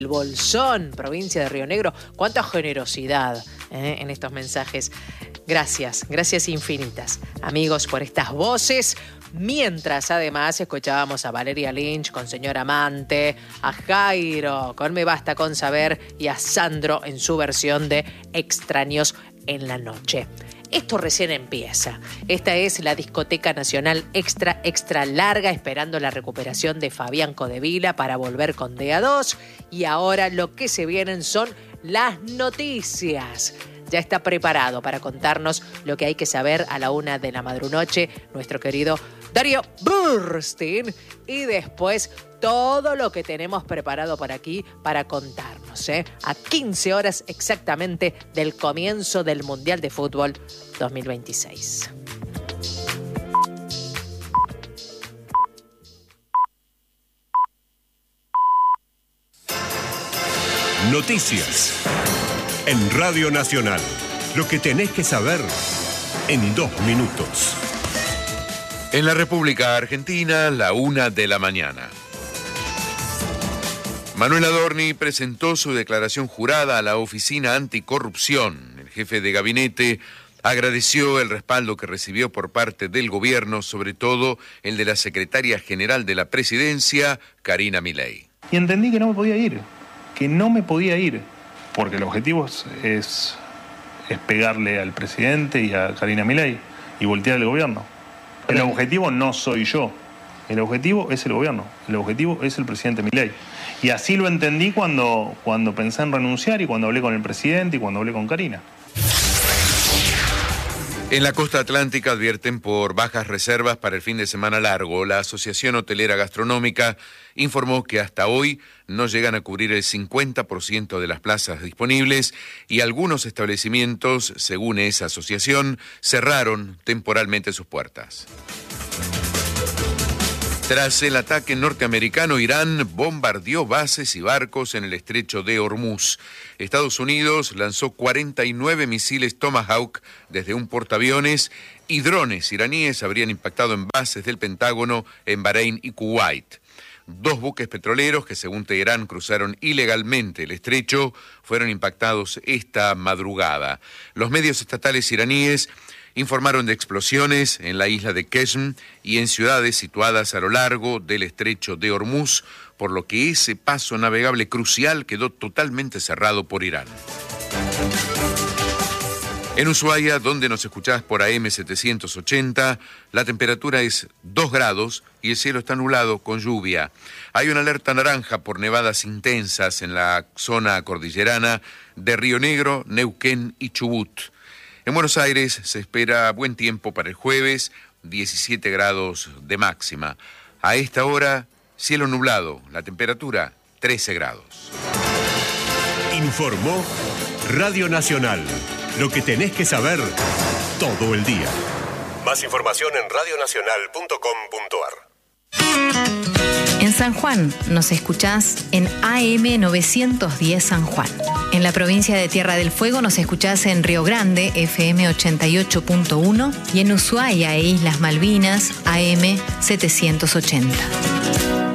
El Bolsón, provincia de Río Negro. Cuánta generosidad en estos mensajes. Gracias, gracias infinitas, amigos, por estas voces. Mientras además escuchábamos a Valeria Lynch con Señor Amante, a Jairo con Me Basta Con Saber y a Sandro en su versión de Extraños en la Noche. Esto recién empieza. Esta es la discoteca nacional extra larga, esperando la recuperación de Fabián Codevila para volver con DA2. Y ahora lo que se vienen son las noticias. Ya está preparado para contarnos lo que hay que saber a la 1 de la madrunoche nuestro querido Darío Burstein. Y después todo lo que tenemos preparado por aquí para contarnos, a 15 horas exactamente del comienzo del Mundial de Fútbol 2026. Noticias en Radio Nacional. Lo que tenés que saber en 2 minutos. En la República Argentina, la 1 de la mañana. Manuel Adorni presentó su declaración jurada a la Oficina Anticorrupción. El jefe de gabinete agradeció el respaldo que recibió por parte del gobierno, sobre todo el de la secretaria general de la Presidencia, Karina Milei. Y entendí que no me podía ir, porque el objetivo es pegarle al presidente y a Karina Milei y voltear el gobierno. El objetivo no soy yo, el objetivo es el gobierno, el objetivo es el presidente Milei. Y así lo entendí cuando pensé en renunciar y cuando hablé con el presidente y cuando hablé con Karina. En la costa atlántica advierten por bajas reservas para el fin de semana largo. La Asociación Hotelera Gastronómica informó que hasta hoy no llegan a cubrir el 50% de las plazas disponibles y algunos establecimientos, según esa asociación, cerraron temporalmente sus puertas. Tras el ataque norteamericano, Irán bombardeó bases y barcos en el estrecho de Hormuz. Estados Unidos lanzó 49 misiles Tomahawk desde un portaaviones y drones iraníes habrían impactado en bases del Pentágono en Bahrein y Kuwait. 2 buques petroleros que, según Teherán, cruzaron ilegalmente el estrecho fueron impactados esta madrugada. Los medios estatales iraníes informaron de explosiones en la isla de Qeshm y en ciudades situadas a lo largo del estrecho de Hormuz, por lo que ese paso navegable crucial quedó totalmente cerrado por Irán. En Ushuaia, donde nos escuchás por AM 780, la temperatura es 2 grados y el cielo está nublado con lluvia. Hay una alerta naranja por nevadas intensas en la zona cordillerana de Río Negro, Neuquén y Chubut. En Buenos Aires se espera buen tiempo para el jueves, 17 grados de máxima. A esta hora, cielo nublado, la temperatura 13 grados. Informó Radio Nacional. Lo que tenés que saber todo el día. Más información en radionacional.com.ar. En San Juan nos escuchás en AM 910 San Juan. En la provincia de Tierra del Fuego nos escuchás en Río Grande, FM 88.1, y en Ushuaia e Islas Malvinas, AM 780.